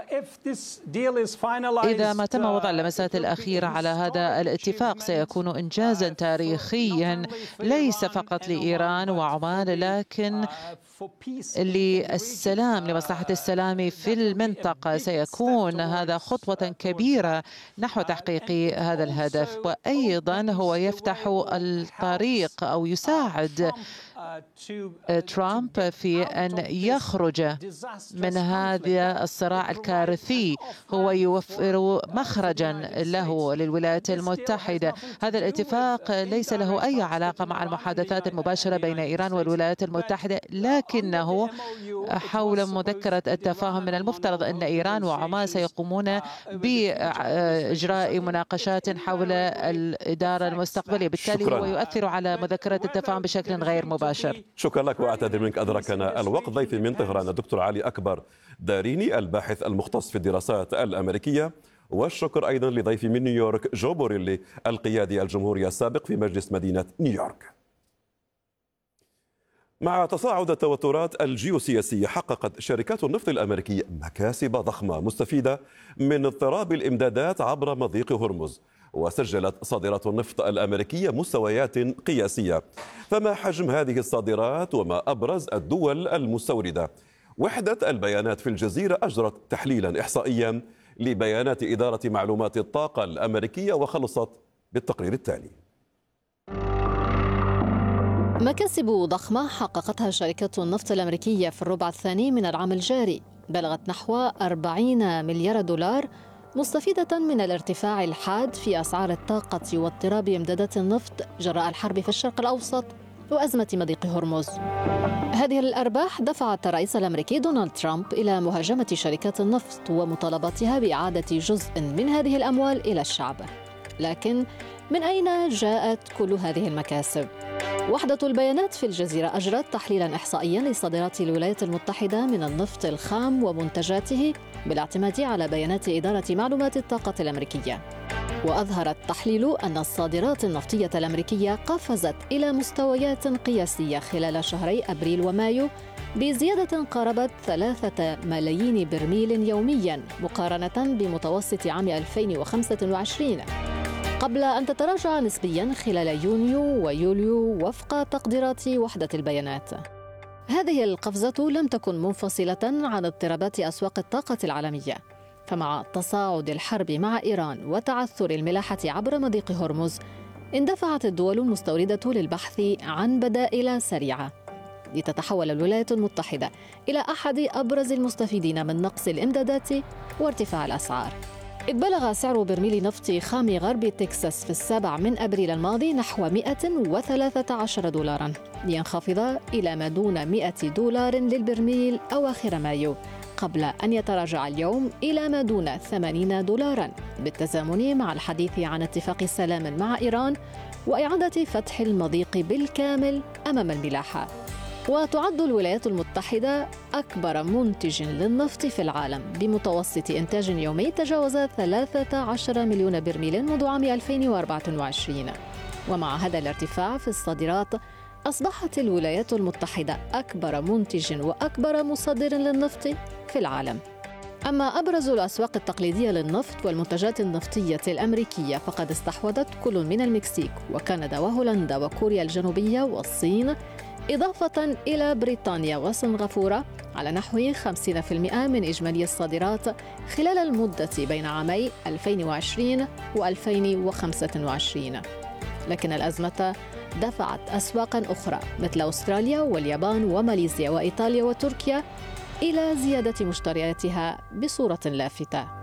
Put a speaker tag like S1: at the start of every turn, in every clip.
S1: إذا ما تم وضع اللمسات الأخيرة على هذا الاتفاق سيكون إنجازا تاريخيا ليس فقط لإيران وعمان، لكن للسلام، لمصلحة السلام في المنطقة. سيكون هذا خطوة كبيرة نحو تحقيق هذا الهدف، وأيضا هو يفتح الطريق أو يساعد ترامب في أن يخرج من هذا الصراع الكارثي. هو يوفر مخرجا له للولايات المتحدة. هذا الاتفاق ليس له أي علاقة مع المحادثات المباشرة بين إيران والولايات المتحدة، لكنه حول مذكرة التفاهم. من المفترض أن إيران وعمان سيقومون بإجراء مناقشات حول الإدارة المستقبلية، بالتالي هو يؤثر على مذكرة التفاهم بشكل غير مباشر.
S2: شكرا لك وأعتذر منك أدركنا الوقت. ضيفي من طهران الدكتور علي أكبر داريني، الباحث المختص في الدراسات الأمريكية. والشكر أيضا لضيفي من نيويورك جو بوريلي، القيادي الجمهوري السابق في مجلس مدينة نيويورك. مع تصاعد التوترات الجيوسياسية، حققت شركات النفط الأمريكية مكاسب ضخمة مستفيدة من اضطراب الإمدادات عبر مضيق هرمز، وسجلت صادرات النفط الأمريكية مستويات قياسية. فما حجم هذه الصادرات وما أبرز الدول المستوردة؟ وحدة البيانات في الجزيرة أجرت تحليلا إحصائيا لبيانات إدارة معلومات الطاقة الأمريكية وخلصت بالتقرير التالي.
S3: مكاسب ضخمة حققتها شركات النفط الأمريكية في الربع الثاني من العام الجاري بلغت نحو 40 مليار دولار، مستفيدة من الارتفاع الحاد في أسعار الطاقة واضطراب إمدادات النفط جراء الحرب في الشرق الأوسط وأزمة مضيق هرمز. هذه الأرباح دفعت الرئيس الأمريكي دونالد ترامب إلى مهاجمة شركات النفط ومطالبتها بإعادة جزء من هذه الأموال إلى الشعب. لكن من أين جاءت كل هذه المكاسب؟ وحدة البيانات في الجزيرة أجرت تحليلاً إحصائياً لصادرات الولايات المتحدة من النفط الخام ومنتجاته بالاعتماد على بيانات إدارة معلومات الطاقة الأمريكية. وأظهر التحليل أن الصادرات النفطية الأمريكية قفزت إلى مستويات قياسية خلال شهري أبريل ومايو بزيادة قاربت 3 ملايين برميل يومياً مقارنة بمتوسط عام 2025، قبل أن تتراجع نسبياً خلال يونيو ويوليو وفق تقديرات وحدة البيانات. هذه القفزة لم تكن منفصلة عن اضطرابات أسواق الطاقة العالمية، فمع تصاعد الحرب مع إيران وتعثر الملاحة عبر مضيق هرمز اندفعت الدول المستوردة للبحث عن بدائل سريعة، لتتحول الولايات المتحدة إلى أحد أبرز المستفيدين من نقص الإمدادات وارتفاع الأسعار. إذ بلغ سعر برميل نفط خام غرب تكساس في 7 من أبريل الماضي نحو 113 دولارا، لينخفض إلى ما دون 100 دولار للبرميل أواخر مايو، قبل أن يتراجع اليوم إلى ما دون 80 دولارا، بالتزامن مع الحديث عن اتفاق سلام مع إيران وإعادة فتح المضيق بالكامل أمام الملاحة. وتعد الولايات المتحدة أكبر منتج للنفط في العالم بمتوسط إنتاج يومي تجاوز 13 مليون برميل منذ عام 2024. ومع هذا الارتفاع في الصادرات أصبحت الولايات المتحدة أكبر منتج وأكبر مصدر للنفط في العالم. أما أبرز الأسواق التقليدية للنفط والمنتجات النفطية الأمريكية فقد استحوذت كل من المكسيك وكندا وهولندا وكوريا الجنوبية والصين، إضافة إلى بريطانيا وسنغافورة، على نحو 50% من إجمالي الصادرات خلال المدة بين عامي 2020 و2025. لكن الأزمة دفعت أسواقاً أخرى مثل أستراليا واليابان وماليزيا وإيطاليا وتركيا إلى زيادة مشترياتها بصورة لافتة.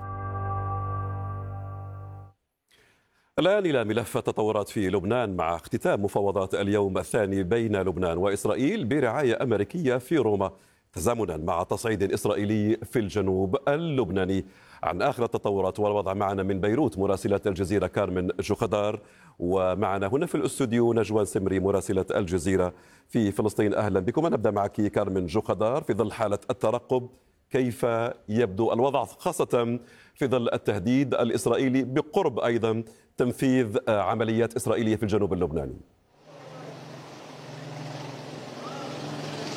S2: الآن إلى ملف التطورات في لبنان مع اختتام مفاوضات اليوم الثاني بين لبنان وإسرائيل برعاية أمريكية في روما، تزامنا مع تصعيد إسرائيلي في الجنوب اللبناني. عن آخر التطورات والوضع معنا من بيروت مراسلة الجزيرة كارمن جوخدار، ومعنا هنا في الاستوديو نجوان سمري مراسلة الجزيرة في فلسطين. أهلا بكم. نبدأ معك كارمن جوخدار، في ظل حالة الترقب كيف يبدو الوضع، خاصة في ظل التهديد الإسرائيلي بقرب أيضا تنفيذ عمليات إسرائيلية في الجنوب اللبناني؟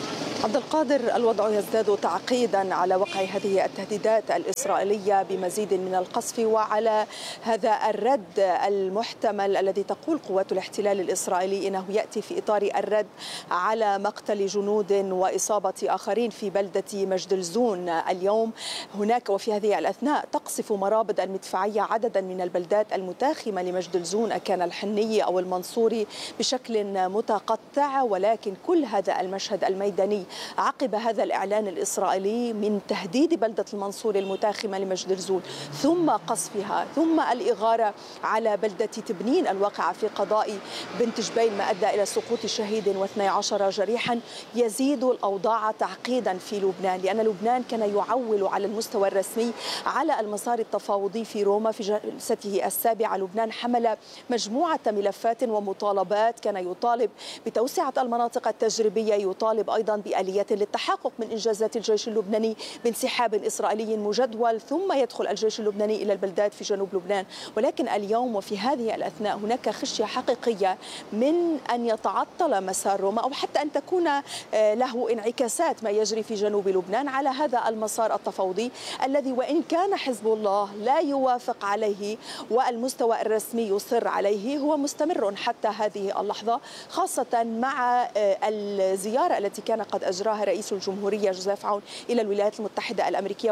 S4: عبد القادر، الوضع يزداد تعقيدا على وقع هذه التهديدات الإسرائيلية بمزيد من القصف وعلى هذا الرد المحتمل الذي تقول قوات الاحتلال الإسرائيلي إنه يأتي في إطار الرد على مقتل جنود وإصابة آخرين في بلدة مجدلزون اليوم. هناك وفي هذه الأثناء تقصف مرابط المدفعية عددا من البلدات المتاخمة لمجدلزون، كان الحني أو المنصوري بشكل متقطع، ولكن كل هذا المشهد الميداني عقب هذا الإعلان الإسرائيلي من تهديد بلدة المنصوري المتاخمة لمجدلزون ثم قصفها ثم الإغارة على بلدة تبنين الواقعة في قضاء بنت جبيل ما أدى إلى سقوط شهيد و12 جريحا يزيد الأوضاع تعقيدا في لبنان، لأن لبنان كان يعول على المستوى الرسمي على المسار التفاوضي في روما. في جلسته السابعة لبنان حمل مجموعة ملفات ومطالبات، كان يطالب بتوسعة المناطق التجريبية، يطالب أيضا بآليات للتحقق من إنجازات الجيش اللبناني بانسحاب إسرائيلي مجدول ثم يدخل الجيش اللبناني إلى البلدات في جنوب لبنان. ولكن اليوم وفي هذه الأثناء هناك خشية حقيقية من أن يتعطل مسار روما أو حتى أن تكون له انعكاسات ما يجري في جنوب لبنان على هذا المسار التفاوضي الذي وإن كان حزب الله لا يوافق عليه والمستوى الرسمي يصر عليه هو مستمر حتى هذه اللحظة، خاصة مع الزيارة التي كان قد أجراها رئيس الجمهورية جوزيف عون إلى الولايات المتحدة الأمريكية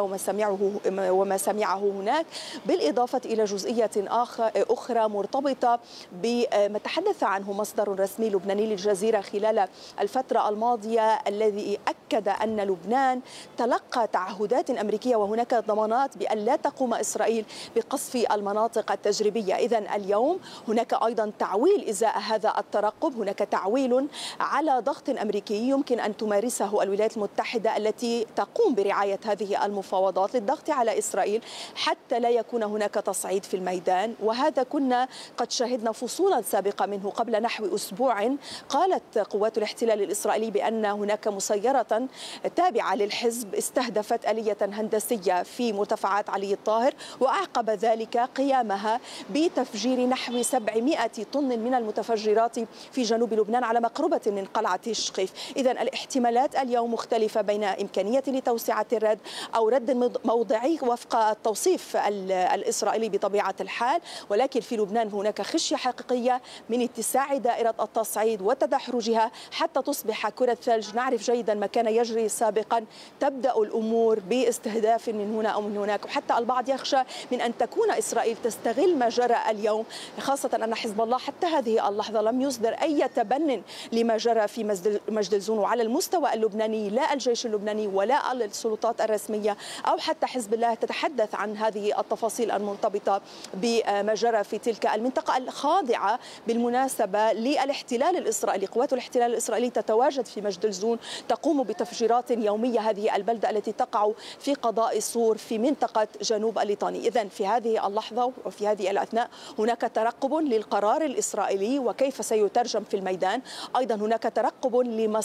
S4: وما سمعه هناك، بالإضافة إلى جزئية أخرى مرتبطة بما تحدث عنه مصدر رسمي لبناني للجزيرة خلال الفترة الماضية، الذي أكد أن لبنان تلقى تعهدات أمريكية وهناك ضمانات بأن لا تقوم إسرائيل بقصف المناطق التجريبية. إذن اليوم هناك أيضا تعويل إزاء هذا الترقب، هناك تعويل على ضغط أمريكي يمكن أن تمارسه الولايات المتحدة التي تقوم برعاية هذه المفاوضات للضغط على إسرائيل حتى لا يكون هناك تصعيد في الميدان. وهذا كنا قد شاهدنا فصولا سابقة منه. قبل نحو أسبوع قالت قوات الاحتلال الإسرائيلي بأن هناك مسيرة تابعة للحزب استهدفت آلية هندسية في مرتفعات علي الطاهر، وأعقب ذلك قيامها بتفجير نحو 700 طن من المتفجرات في جنوب لبنان على مقربة من قلعة الشقيف. إذن الاحتمالات اليوم مختلفة بين إمكانية لتوسعة الرد أو رد موضعي وفق التوصيف الإسرائيلي بطبيعة الحال، ولكن في لبنان هناك خشية حقيقية من اتساع دائرة التصعيد وتدحرجها حتى تصبح كرة ثلج. نعرف جيدا ما كان يجري سابقا، تبدأ الأمور باستهداف من هنا أو من هناك، وحتى البعض يخشى من أن تكون إسرائيل تستغل ما جرى اليوم، خاصة أن حزب الله حتى هذه اللحظة لم يصدر أي تبن لما جرى في مجدلزون. وعلى المستوى اللبناني لا الجيش اللبناني ولا السلطات الرسمية أو حتى حزب الله تتحدث عن هذه التفاصيل المرتبطة بما جرى في تلك المنطقة الخاضعة بالمناسبة للاحتلال الإسرائيلي. قوات الاحتلال الإسرائيلي تتواجد في مجدلزون، تقوم بتفجيرات يومية، هذه البلدة التي تقع في قضاء صور في منطقة جنوب الليطاني. إذن في هذه اللحظة وفي هذه الأثناء هناك ترقب للقرار الإسرائيلي وكيف سيترجم في الميدان. أيضا هناك ترقب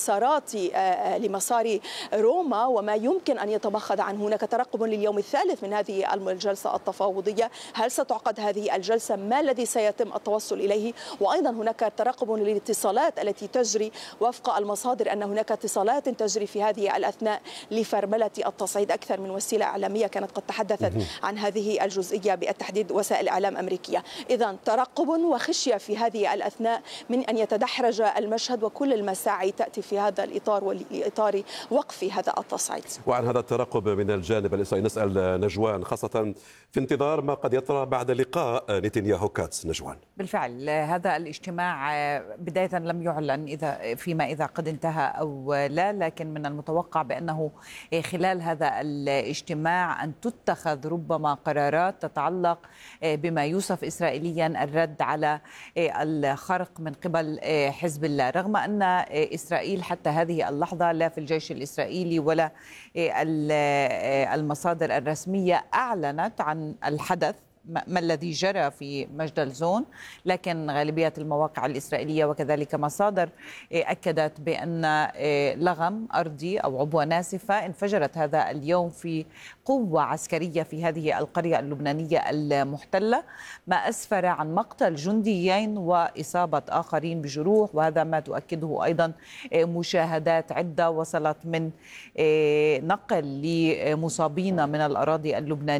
S4: لمسار روما وما يمكن أن يتمخض عنه. هناك ترقب لليوم الثالث من هذه الجلسة التفاوضية، هل ستعقد هذه الجلسة، ما الذي سيتم التوصل إليه. وأيضا هناك ترقب للاتصالات التي تجري وفق المصادر أن هناك اتصالات تجري في هذه الأثناء لفرملة التصعيد. أكثر من وسيلة إعلامية كانت قد تحدثت عن هذه الجزئية بالتحديد وسائل إعلام أمريكية. إذن ترقب وخشية في هذه الأثناء من أن يتدحرج المشهد، وكل المساعي تأتي في هذا الإطار ولإطار وقف هذا التصعيد.
S2: وعن هذا الترقب من الجانب الإسرائيلي نسأل نجوان، خاصة في انتظار ما قد يطرأ بعد لقاء نتنياهو كاتس. نجوان،
S5: بالفعل هذا الاجتماع بداية لم يعلن إذا قد انتهى أو لا، لكن من المتوقع بأنه خلال هذا الاجتماع أن تتخذ ربما قرارات تتعلق بما يوصف إسرائيليا الرد على الخرق من قبل حزب الله، رغم أن إسرائيل حتى هذه اللحظة لا في الجيش الإسرائيلي ولا المصادر الرسمية أعلنت عن الحدث ما الذي جرى في مجدل زون، لكن غالبية المواقع الإسرائيلية وكذلك مصادر أكدت بأن لغم أرضي أو عبوة ناسفة انفجرت هذا اليوم في قوة عسكرية في هذه القرية اللبنانية المحتلة، ما أسفر عن مقتل جنديين وإصابة آخرين بجروح، وهذا ما تؤكده أيضا مشاهدات عدة وصلت من نقل لمصابين من الأراضي اللبنانية